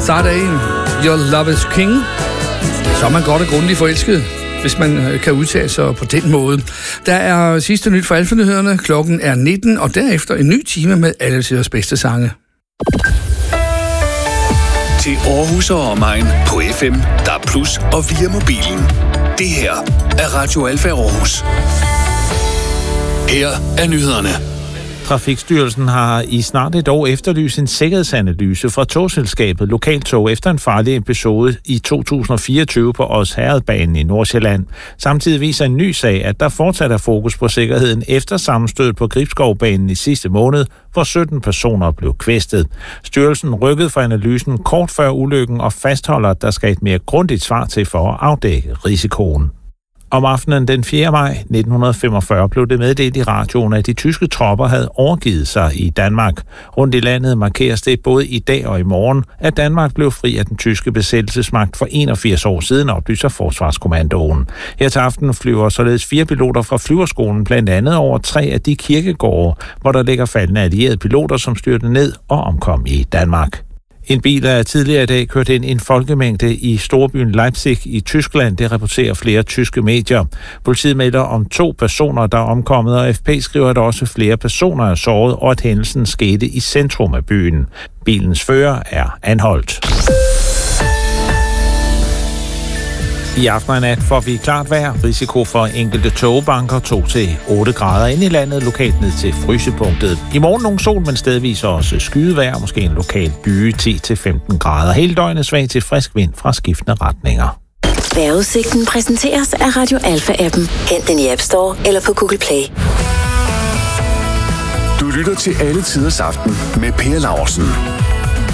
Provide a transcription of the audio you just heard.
start af Your Love is King, så er man godt og grundigt forelsket, hvis man kan udtale sig på den måde. Der er sidste nyt for Alfa-nyhederne. Klokken er 19, og derefter en ny time med alle tiders bedste sange. Til Aarhus og omegn på FM, DAB+ og via mobilen. Det her er Radio Alfa Aarhus. Her er nyhederne. Trafikstyrelsen har i snart et år efterlyst en sikkerhedsanalyse fra togselskabet Lokaltog efter en farlig episode i 2024 på Odsherredbanen i Nordsjælland. Samtidig viser en ny sag, at der fortsat er fokus på sikkerheden efter sammenstødet på Gribskovbanen i sidste måned, hvor 17 personer blev kvæstet. Styrelsen rykkede for analysen kort før ulykken og fastholder, at der skal et mere grundigt svar til for at afdække risikoen. Om aftenen den 4. maj 1945 blev det meddelt i radioen, at de tyske tropper havde overgivet sig i Danmark. Rundt i landet markeres det både i dag og i morgen, at Danmark blev fri af den tyske besættelsesmagt for 81 år siden, oplyser Forsvarskommandoen. Her til aften flyver således 4 piloter fra flyverskolen, blandt andet over 3 af de kirkegårde, hvor der ligger faldende allierede piloter, som styrtede ned og omkom i Danmark. En bil er tidligere i dag kørt ind i en folkemængde i storbyen Leipzig i Tyskland. Det rapporterer flere tyske medier. Politiet melder om 2 personer, der er omkommet, og FP skriver, at også flere personer er såret, og at hændelsen skete i centrum af byen. Bilens fører er anholdt. I aften og nat får vi klart vejr. Risiko for enkelte tågebanker 2-8 grader ind i landet, lokalt ned til frysepunktet. I morgen nogle sol, men stedvis også skydevejr, måske en lokal byge 10-15 grader. Hele døgnet svag til frisk vind fra skiftende retninger. Vejrudsigten præsenteres af Radio Alfa-appen. Hent den i App Store eller på Google Play. Du lytter til Alle Tiders Aften med Per Laursen.